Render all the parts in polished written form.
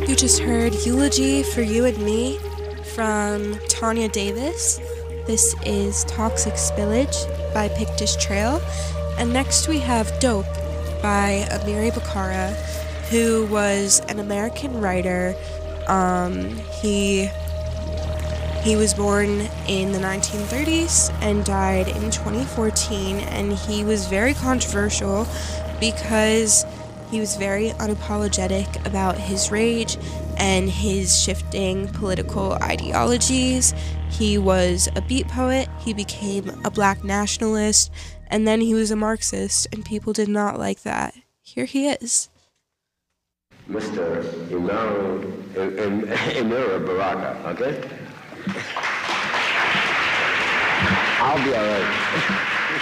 You just heard Eulogy for You and Me from Tanya Davis. This is Toxic Spillage by Pictish Trail. And next we have Dope by Amiri Bakara, who was an American writer. He was born in the 1930s and died in 2014, and he was very controversial because he was very unapologetic about his rage and his shifting political ideologies. He was a beat poet, he became a black nationalist, and then he was a Marxist, and people did not like that. Here he is. Mr. Amiri Baraka, okay? I'll be all right.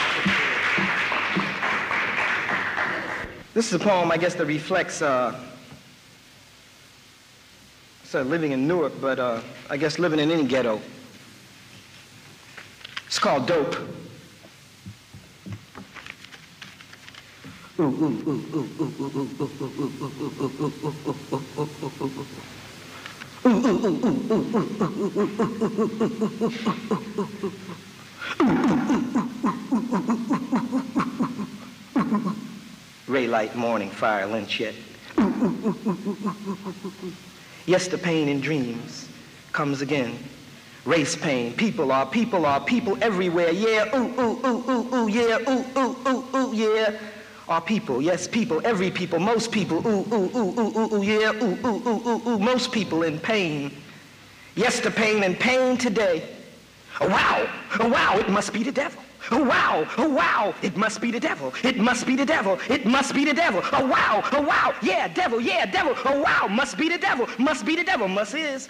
This is a poem, I guess, that reflects living in Newark, but I guess living in any ghetto. It's called Dope. Ray light, morning, fire, lynchette. Yes, the pain in dreams comes again. Race pain, people are people everywhere. Yeah, ooh, ooh, ooh, ooh, ooh, yeah, ooh, ooh, ooh, ooh, yeah. Are people, yes, people, every people, most people, ooh, ooh, ooh, ooh, ooh, ooh, yeah, ooh, ooh, ooh, ooh, ooh, most people in pain. Yes, the pain and pain today. Oh, wow, it must be the devil. Oh wow, it must be the devil. It must be the devil. It must be the devil. Oh wow, yeah, devil. Oh wow, must be the devil. Must be the devil. Must is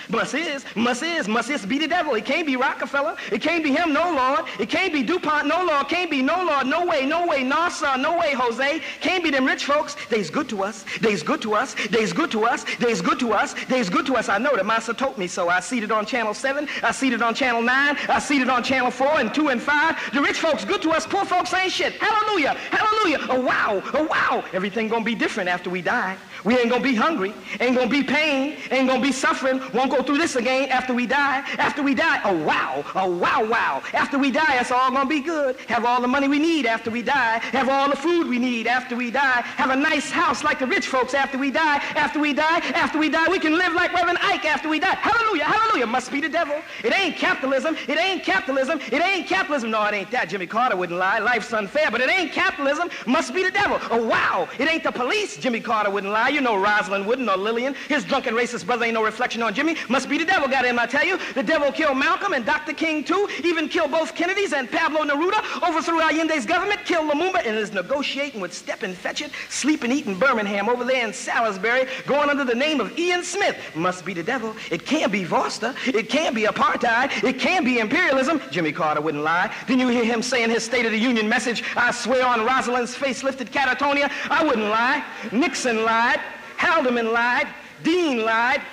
be the devil. It can't be Rockefeller. It can't be him, no Lord. It can't be DuPont, no Lord. Can't be no Lord, no way, no sir, no way, Jose. Can't be them rich folks. They's good to us. They's good to us. They's good to us. They's good to us. They's good to us. I know that Master told me so. I seen it on Channel 7. I seen it on Channel 9. I seen it on Channel 4 and 2 and 5. The rich folks good to us, poor folks ain't shit. Hallelujah, hallelujah. Oh wow. Everything gonna be different after we die. We ain't gonna be hungry, ain't gonna be pain, ain't gonna be suffering, won't go through this again after we die. After we die, oh wow. After we die, it's all gonna be good. Have all the money we need after we die. Have all the food we need after we die. Have a nice house like the rich folks after we die. After we die, we can live like Reverend Ike after we die. Hallelujah, hallelujah. Must be the devil. It ain't capitalism. It ain't capitalism. It ain't capitalism. No, it ain't that. Jimmy Carter wouldn't lie. Life's unfair, but it ain't capitalism. Must be the devil. Oh wow. It ain't the police. Jimmy Carter wouldn't lie. You know Rosalind wouldn't, or Lillian. His drunken racist brother ain't no reflection on Jimmy. Must be the devil got him, I tell you. The devil killed Malcolm and Dr. King too. Even killed both Kennedys and Pablo Neruda. Overthrew Allende's government. Killed Lumumba and is negotiating with Stephen Fetchit. Sleep and eat in Birmingham over there in Salisbury. Going under the name of Ian Smith. Must be the devil. It can't be Vorster. It can't be apartheid. It can't be imperialism. Jimmy Carter wouldn't lie. Then you hear him saying his State of the Union message. I swear on Rosalind's face-lifted Catatonia. I wouldn't lie. Nixon lied. Haldeman lied, Dean lied,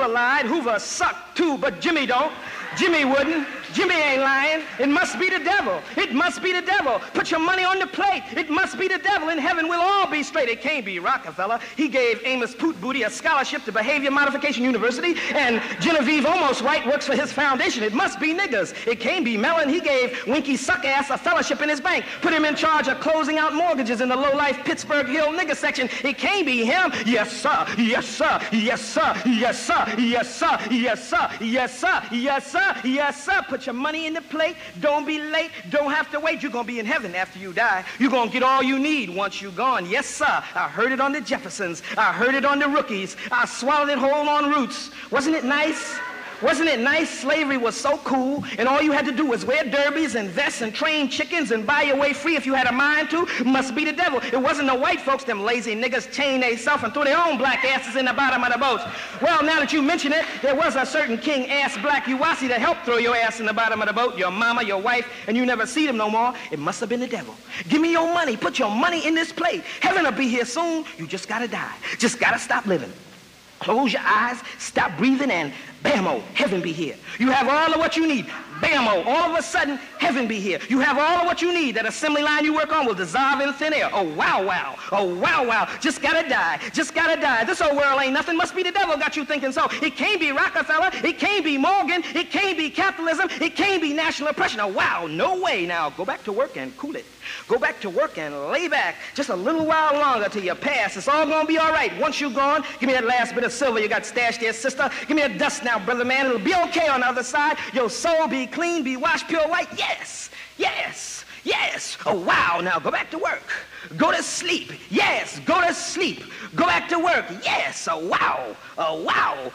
Hoover sucked too, but Jimmy don't. Jimmy wouldn't. Jimmy ain't lying. It must be the devil. It must be the devil. Put your money on the plate. It must be the devil. In heaven we'll all be straight. It can't be Rockefeller. He gave Amos Pootbooty a scholarship to Behavior Modification University, and Genevieve Almost White works for his foundation. It must be niggers. It can't be Mellon. He gave Winky Suckass a fellowship in his bank. Put him in charge of closing out mortgages in the low-life Pittsburgh Hill nigger section. It can't be him. Yes, sir. Yes, sir. Yes, sir. Yes, sir. Yes, sir. Yes, sir. Yes, sir. Yes, sir. Yes, sir. Put your money in the plate. Don't be late. Don't have to wait. You're going to be in heaven after you die. You're going to get all you need once you're gone. Yes, sir. I heard it on the Jeffersons. I heard it on the Rookies. I swallowed it whole on Roots. Wasn't it nice? Wasn't it nice? Slavery was so cool, and all you had to do was wear derbies and vests and train chickens and buy your way free if you had a mind to. Must be the devil. It wasn't the white folks, them lazy niggas chain theyself and threw their own black asses in the bottom of the boats. Well, now that you mention it, there was a certain king ass black Uwasi that helped throw your ass in the bottom of the boat, your mama, your wife, and you never see them no more. It must have been the devil. Give me your money. Put your money in this plate. Heaven will be here soon. You just gotta die. Just gotta stop living. Close your eyes, stop breathing, and bam-o, heaven be here. You have all of what you need. Bam-o, all of a sudden, heaven be here. You have all of what you need. That assembly line you work on will dissolve in thin air. Oh, wow, wow. Oh, wow, wow. Just gotta die. Just gotta die. This old world ain't nothing. Must be the devil got you thinking so. It can't be Rockefeller. It can't be Morgan. It can't be capitalism. It can't be national oppression. Oh, wow, no way. Now, go back to work and cool it. Go back to work and lay back just a little while longer till you pass. It's all gonna be all right. Once you're gone, give me that last bit of silver you got stashed there, sister. Give me that dust now, brother man. It'll be okay on the other side. Your soul be clean, be washed pure white. Yes, yes, yes. Oh, wow. Now go back to work. Go to sleep. Yes, go to sleep. Go back to work. Yes. Oh, wow. Oh, wow.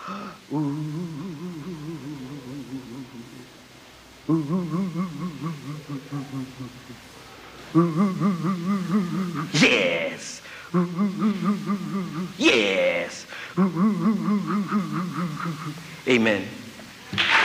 Yes. Yes. Amen.